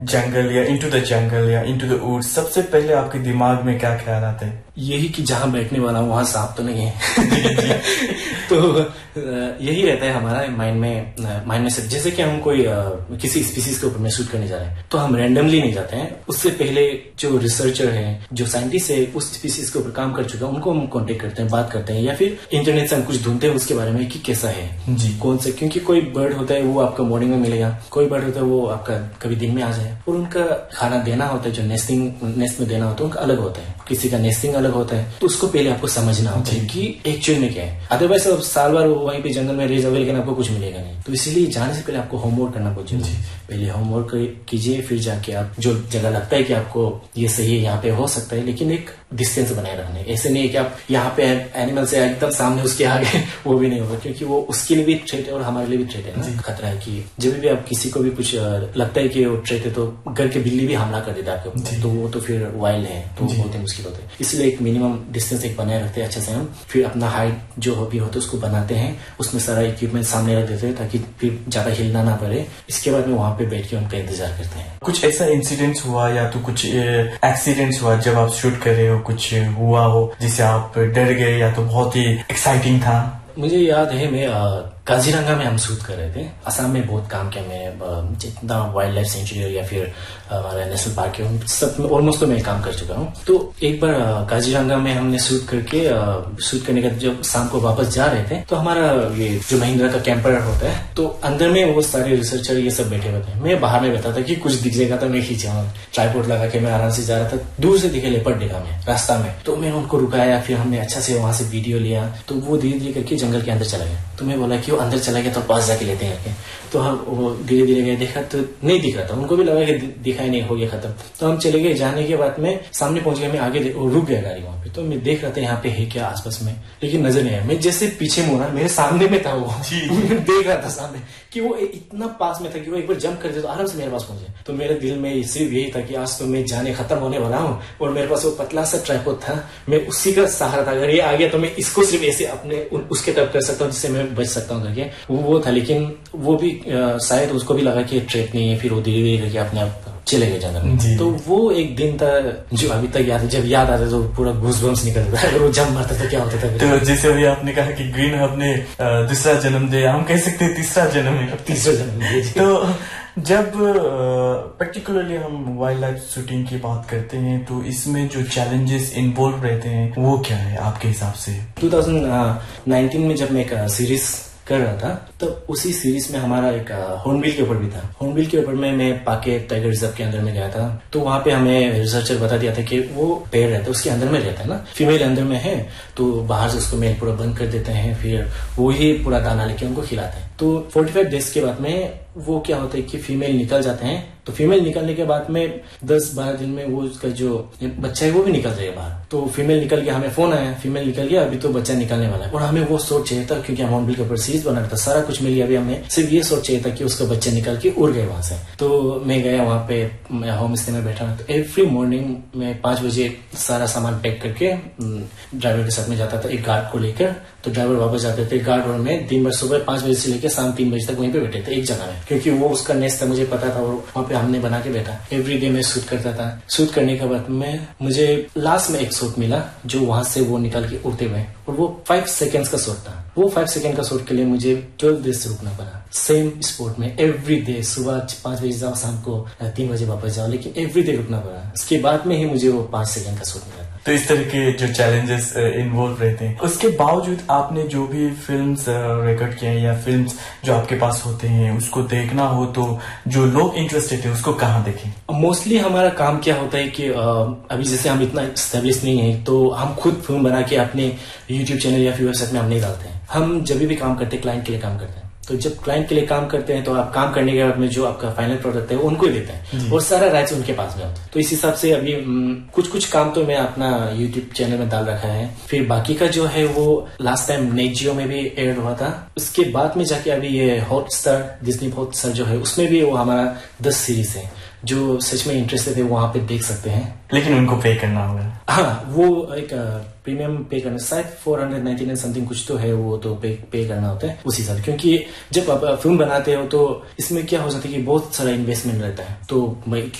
जंगल या into the jungle या into the woods, सबसे पहले आपके दिमाग में क्या ख्याल आते हैं? यही कि जहां बैठने वाला हूं वहां सांप तो नहीं है। तो यही रहता है हमारा माइंड में से। जैसे कि हम कोई किसी स्पीसीज के ऊपर में शूट करने जा रहे हैं तो हम रैंडमली नहीं जाते हैं। उससे पहले जो रिसर्चर है, जो साइंटिस्ट है, उस स्पीसीज के ऊपर काम कर चुका है, उनको हम कांटेक्ट करते हैं, बात करते हैं, या फिर इंटरनेट से हम कुछ ढूंढते हैं उसके बारे में कि कैसा है जी, कौन से। क्योंकि कोई बर्ड होता है वो आपका मॉर्निंग में मिलेगा, कोई बर्ड होता है वो आपका कभी दिन में आ जाए, और उनका खाना देना होता है, जो नेस्ट में देना होता है उनका अलग होता है, किसी का नेस्टिंग अलग होता है। तो उसको पहले आपको समझना होता है कि एक्चुअल में क्या है। अदरवाइज आप साल भर वहीं पे जंगल में रह जाओगे लेकिन आपको कुछ मिलेगा नहीं। तो इसीलिए जाने से पहले आपको होमवर्क करना बहुत जरूरी है। पहले होमवर्क कीजिए, फिर जाके आप जो जगह लगता है कि आपको ये सही है, यहाँ पे हो सकता है, लेकिन एक डिस्टेंस बनाए रखने। ऐसे नहीं है कि आप यहाँ पे एनिमल से एकदम सामने उसके आगे, वो भी नहीं होगा, क्योंकि वो उसके लिए भी थ्रेट है और हमारे लिए भी थ्रेट है ना। खतरा है कि जब भी आप किसी को भी कुछ लगता है कि वो थ्रेट है, तो घर के बिल्ली भी हमला कर देता है आपके ऊपर, तो वो तो फिर वाइल्ड है, तो बहुत ही मुश्किल होता है। इसलिए एक मिनिमम डिस्टेंस एक बनाए रखते हैं अच्छे से हम। फिर अपना हाइट जो भी होता है उसको बनाते हैं, उसमें सारा इक्विपमेंट सामने रख देते हैं ताकि फिर ज्यादा हिलना ना पड़े। इसके बाद में वहां पे बैठ के उनका इंतजार करते हैं। कुछ ऐसा इंसिडेंट्स हुआ या तो कुछ एक्सीडेंट्स हुआ जब आप शूट कर रहे हो, कुछ हुआ हो जिससे आप डर गए या तो बहुत ही एक्साइटिंग था? मुझे याद है, मैं काजीरंगा में हम शूट कर रहे थे। असम में बहुत काम किया मैं, जितना वाइल्ड लाइफ सेंचुरी या फिर हमारा नेशनल पार्क है सब में ऑलमोस्ट तो मैं काम कर चुका हूँ। तो एक बार काजीरंगा में हमने शूट करने का जब शाम को वापस जा रहे थे, तो हमारा ये जो महिंद्रा का कैंपर होता है, तो अंदर में वो सारे रिसर्चर ये सब बैठे हुए थे। मैं बाहर में बैठा था कि कुछ दिख जाएगा तो मैं खींचा, ट्राइपॉड लगा के मैं आराम से जा रहा था। दूर से दिखे लेपर्ड देखा मैं रास्ता में, तो मैं उनको रुकाया, फिर हमने अच्छा से वहां से वीडियो लिया। तो वो धीरे धीरे करके जंगल के अंदर चला गया। तो मैं बोला कि वो अंदर चला गया तो पास जाके लेते हैं करके। तो हम वो धीरे धीरे गए, देखा तो नहीं दिख रहा था, उनको भी लगा कि दिखा ही नहीं, हो गया खत्म। तो हम चले गए। जाने के बाद में सामने पहुंच गया, मैं आगे रुक गया गाड़ी वहां पे। तो मैं देख रहा था यहाँ पे है क्या आसपास में, लेकिन नजर नहीं आया। मैं जैसे पीछे मुड़ा, मेरे सामने में था वो, देख रहा था सामने कि वो इतना पास में था कि वो एक बार जंप कर दे तो आराम से मेरे पास पहुंचे। तो मेरे दिल में सिर्फ यही था कि आज तो मैं जाने खत्म होने वाला हूँ, और मेरे पास वो पतला सा ट्राइपॉड था, मैं उसी का सहारा था। अगर ये आ गया तो मैं इसको सिर्फ ऐसे अपने उसके तरफ कर सकता हूँ जिससे मैं बच सकता हूँ करके वो था। लेकिन वो भी शायद उसको भी लगा कि ट्रेक नहीं है, फिर वो धीरे धीरे करके अपने आप चले गए जंगल में। तो वो एक दिन था जो अभी तक याद है। जब याद आता तो पूरा गूज़बम्स निकलता था। अगर वो जंप मारता तो क्या होता था। तो जैसे अभी आपने कहा कि ग्रीन अपने दूसरा जन्म दे, हम कह सकते हैं तीसरा जन्म है। तीसरा जन्म। तो जब पर्टिकुलरली हम वाइल्ड लाइफ शूटिंग की बात करते हैं तो इसमें जो चैलेंजेस इन्वॉल्व रहते हैं वो क्या है आपके हिसाब से? 2019 में जब मैं एक सीरीज कर रहा था, तो उसी सीरीज में हमारा एक हॉर्नबिल के ऊपर भी था। हॉर्नबिल के ऊपर में मैं पाके टाइगर रिजर्व के अंदर में गया था। तो वहां पे हमें रिसर्चर बता दिया था कि वो पेड़ रहता है, उसके अंदर में रहता है ना, फीमेल अंदर में है, तो बाहर से उसको मेल पूरा बंद कर देते हैं, फिर वो ही पूरा दाना लेके उनको खिलाते हैं। तो 45 डेज के बाद में वो क्या होता है कि फीमेल निकल जाते हैं। तो फीमेल निकलने के बाद में 10-12 दिन में वो उसका जो बच्चा है वो भी निकल जाएगा बाहर। तो फीमेल निकल गया, हमें फोन आया फीमेल निकल गया, अभी तो बच्चा निकलने वाला है। और हमें वो शॉट चाहिए था क्योंकि हम हॉर्नबिल के ऊपर सीरीज बना रहा था, सारा कुछ मिल गया। अभी हमें सिर्फ ये शॉट चाहिए था कि उसका बच्चा निकल के उड़ गए वहां से। तो मैं गया वहां पे, मैं होम स्टे में बैठा। तो एवरी मॉर्निंग में 5 बजे सारा सामान पैक करके ड्राइवर के साथ में जाता था एक गार्ड को लेकर। तो ड्राइवर वापस जाते थे गार्ड और मैं दिन भर सुबह 5 बजे से लेकर शाम 3 बजे तक वहीं पे बैठे थे एक जगह में, क्योंकि वो उसका नेस्ट था, मुझे पता था, और वहाँ पे हमने बना के बैठा। एवरी डे मैं शूट करता था। शूट करने के बाद में मुझे लास्ट में एक शॉट मिला जो वहां से वो निकल के उड़ते हुए, और वो 5 सेकेंड्स का शॉट था। वो 5 सेकेंड का शॉट के लिए मुझे 12 डेज से रुकना पड़ा। सेम स्पॉट में एवरी डे, सुबह 5 बजे जाओ, शाम को 3 बजे वापस जाओ, लेकिन एवरी डे रुकना पड़ा। उसके बाद में ही मुझे वो 5 सेकेंड का शॉट मिला। तो इस तरह के जो चैलेंजेस इन्वॉल्व रहते हैं, उसके बावजूद आपने जो भी फिल्म्स रिकॉर्ड किए हैं या फिल्म्स जो आपके पास होते हैं उसको देखना हो तो जो लोग इंटरेस्टेड है उसको कहाँ देखें? मोस्टली हमारा काम क्या होता है कि अभी जैसे हम इतना एस्टेब्लिश नहीं है, तो हम खुद फिल्म बना के अपने यूट्यूब चैनल या फिर वेबसाइट में हम नहीं डालते हैं। हम जब भी काम करते हैं क्लाइंट के लिए काम करते हैं। तो जब क्लाइंट के लिए काम करते हैं तो आप काम करने के बाद में जो आपका फाइनल प्रोडक्ट है वो उनको ही देते हैं, और सारा राइट्स उनके पास में होता है। तो इस हिसाब से अभी कुछ काम तो मैं अपना यूट्यूब चैनल में डाल रखा है। फिर बाकी का जो है वो लास्ट टाइम नेट जियो में भी एड हुआ था। उसके बाद में जाके अभी ये हॉटस्टार, डिज्नी हॉटस्टार जो है उसमें भी वो हमारा 10 सीरीज है जो सच में इंटरेस्टेड है वहां पे देख सकते हैं, लेकिन उनको पे करना होगा। हाँ, वो एक प्रीमियम पे करना, शायद 499 समथिंग कुछ तो है, वो तो पे करना होता है उसी साल। क्योंकि जब आप फिल्म बनाते हो तो इसमें क्या हो जाता है कि बहुत सारा इन्वेस्टमेंट रहता है, तो